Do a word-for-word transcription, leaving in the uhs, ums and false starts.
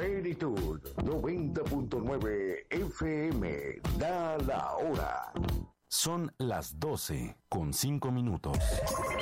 Plenitud noventa punto nueve F M. Da la hora. Son las doce con cinco minutos.